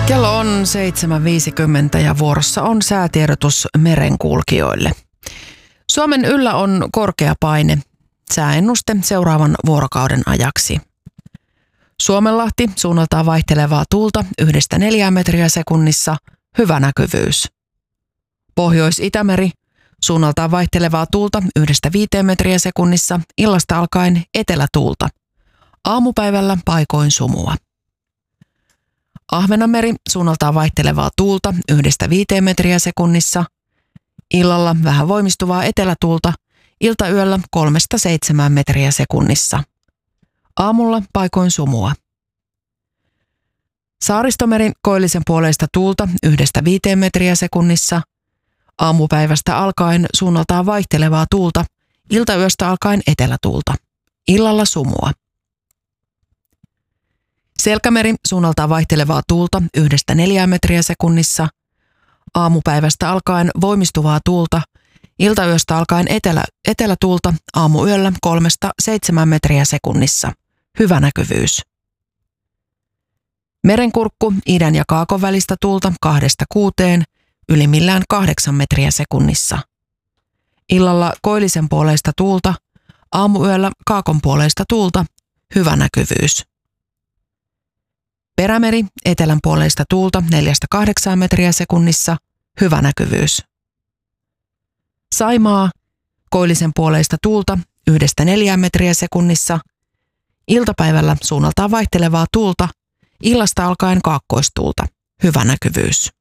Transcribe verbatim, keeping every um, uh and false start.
Kello on seitsemän viisikymmentä ja vuorossa on säätiedotus merenkulkijoille. Suomen yllä on korkea paine. Sääennuste seuraavan vuorokauden ajaksi. Suomenlahti suunnaltaan vaihtelevaa tuulta yhdestä neljään metriä sekunnissa, hyvä näkyvyys. Pohjois-Itämeri suunnaltaan vaihtelevaa tuulta yhdestä viiteen metriä sekunnissa, illasta alkaen etelätuulta. Aamupäivällä paikoin sumua. Ahvenanmeri suunnaltaan vaihtelevaa tuulta yhdestä viiteen metriä sekunnissa, illalla vähän voimistuvaa etelätuulta, iltayöllä kolmesta seitsemään metriä sekunnissa. Aamulla paikoin sumua. Saaristomeri koillisen puoleista tuulta yhdestä viiteen metriä sekunnissa, aamupäivästä alkaen suunnaltaan vaihtelevaa tuulta, iltayöstä alkaen etelätuulta. Illalla sumua. Selkämeri suunnaltaan vaihtelevaa tuulta yhdestä neljään metriä sekunnissa, aamupäivästä alkaen voimistuvaa tuulta, iltayöstä alkaen etelä, etelätuulta, aamuyöllä kolmesta seitsemään metriä sekunnissa. Hyvä näkyvyys. Merenkurkku idän ja kaakon välistä tuulta kahdesta kuuteen, ylimmillään kahdeksan metriä sekunnissa. Illalla koillisen puoleista tuulta, aamuyöllä kaakon puoleista tuulta, hyvä näkyvyys. Perämeri etelän puoleista tuulta neljästä kahdeksaan metriä sekunnissa, hyvä näkyvyys. Saimaa koillisen puoleista tuulta yhdestä neljään metriä sekunnissa, iltapäivällä suunnaltaan vaihtelevaa tuulta, illasta alkaen kaakkoistuulta, hyvä näkyvyys.